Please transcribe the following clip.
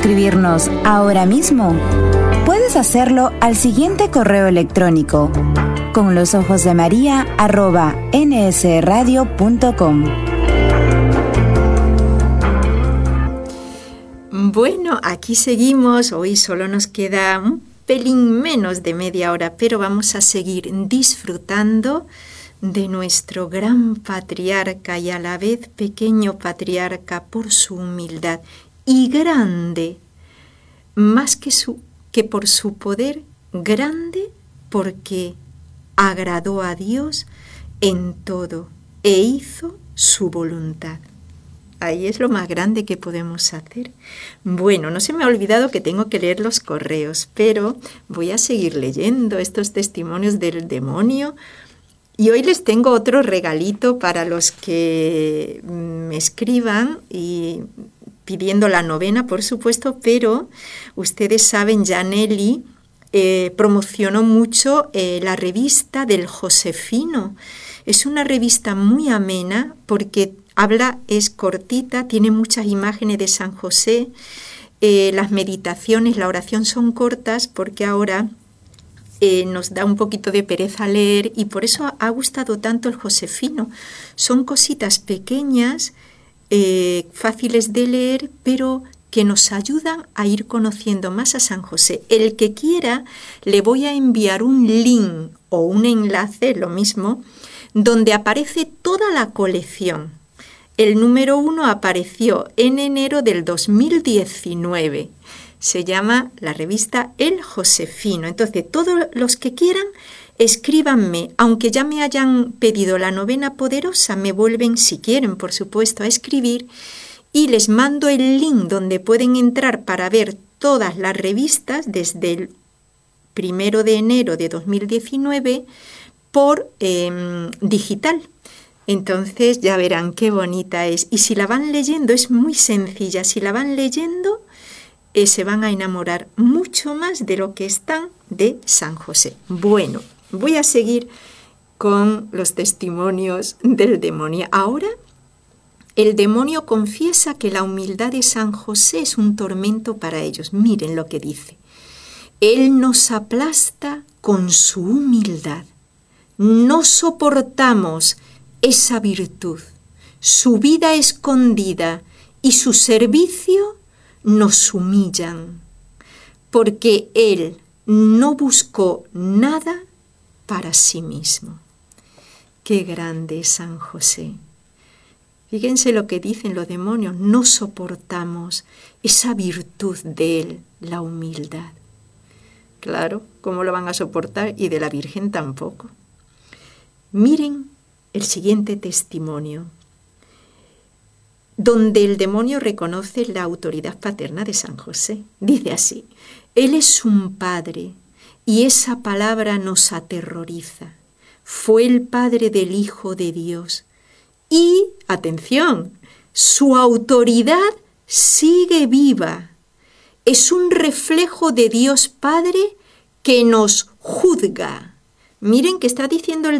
escribirnos ahora mismo? Puedes hacerlo al siguiente correo electrónico: conlosojosdemaria@nsradio.com. Bueno, aquí seguimos. Hoy solo nos queda un pelín menos de media hora, pero vamos a seguir disfrutando de nuestro gran patriarca y a la vez pequeño patriarca por su humildad y grande, más que por su poder, grande porque agradó a Dios en todo e hizo su voluntad. Ahí es lo más grande que podemos hacer. Bueno, no se me ha olvidado que tengo que leer los correos, pero voy a seguir leyendo estos testimonios del demonio. Y hoy les tengo otro regalito para los que me escriban y pidiendo la novena, por supuesto, pero ustedes saben, Janelli promocionó mucho la revista del Josefino. Es una revista muy amena porque es cortita, tiene muchas imágenes de San José, las meditaciones, la oración son cortas porque ahora nos da un poquito de pereza leer y por eso ha gustado tanto el Josefino. Son cositas pequeñas, fáciles de leer, pero que nos ayudan a ir conociendo más a San José. El que quiera, le voy a enviar un link o un enlace, lo mismo, donde aparece toda la colección. El número 1 apareció en enero del 2019. Se llama la revista El Josefino. Entonces, todos los que quieran, escríbanme. Aunque ya me hayan pedido la novena poderosa, me vuelven, si quieren, por supuesto, a escribir y les mando el link donde pueden entrar para ver todas las revistas desde el 1 de enero de 2019 por digital. Entonces ya verán qué bonita es. Y si la van leyendo, es muy sencilla. Si la van leyendo, se van a enamorar mucho más de lo que están de San José. Bueno, voy a seguir con los testimonios del demonio. Ahora, el demonio confiesa que la humildad de San José es un tormento para ellos. Miren lo que dice. Él nos aplasta con su humildad. No soportamos esa virtud, su vida escondida y su servicio nos humillan, porque Él no buscó nada para sí mismo. Qué grande es San José. Fíjense lo que dicen los demonios, no soportamos esa virtud de Él, la humildad. Claro, ¿cómo lo van a soportar? Y de la Virgen tampoco. Miren el siguiente testimonio, donde el demonio reconoce la autoridad paterna de San José. Dice así: Él es un padre y esa palabra nos aterroriza. Fue el padre del Hijo de Dios. Y, atención, su autoridad sigue viva. Es un reflejo de Dios Padre que nos juzga. Miren que está diciendo el